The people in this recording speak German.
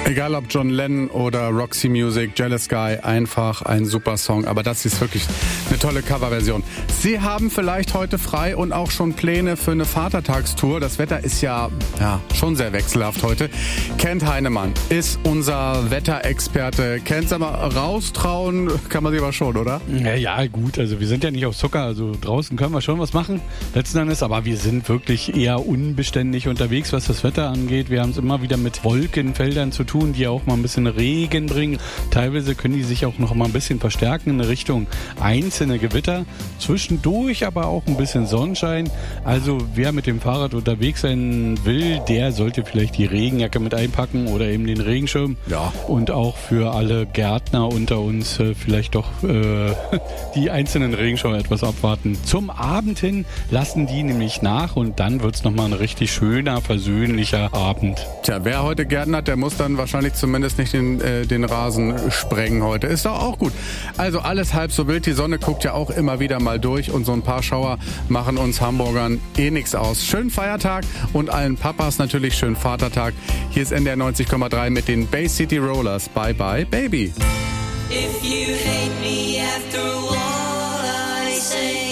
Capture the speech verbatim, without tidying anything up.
Egal ob John Lennon oder Roxy Music, Jealous Guy, einfach ein super Song. Aber das ist wirklich eine tolle Coverversion. Sie haben vielleicht heute frei und auch schon Pläne für eine Vatertagstour. Das Wetter ist ja, ja schon sehr wechselhaft heute. Kent Heinemann ist unser Wetterexperte. Kent, sag mal, raustrauen kann man sich aber schon, oder? Ja, ja, gut. Also wir sind ja nicht auf Zucker. Also draußen können wir schon was machen. Letzten Endes, aber wir sind wirklich eher unbeständig unterwegs, was das Wetter angeht. Wir haben es immer wieder mit Wolkenfeldern zu tun, die auch mal ein bisschen Regen bringen. Teilweise können die sich auch noch mal ein bisschen verstärken in Richtung einzelne Gewitter. Zwischendurch aber auch ein bisschen Sonnenschein. Also wer mit dem Fahrrad unterwegs sein will, der sollte vielleicht die Regenjacke mit einpacken oder eben den Regenschirm. Ja. Und auch für alle Gärtner unter uns äh, vielleicht doch äh, die einzelnen Regenschirme etwas abwarten. Zum Abend hin lassen die nämlich nach und dann wird es nochmal ein richtig schöner, versöhnlicher Abend. Tja, wer heute Gärtner hat, der muss dann wahrscheinlich zumindest nicht den, äh, den Rasen sprengen heute. Ist doch auch gut. Also alles halb so wild. Die Sonne guckt ja auch immer wieder mal durch und so ein paar Schauer machen uns Hamburgern eh nichts aus. Schönen Feiertag und allen Papas natürlich schönen Vatertag. Hier ist N D R neunzig Komma drei mit den Bay City Rollers. Bye bye, Baby. If you hate me after all I say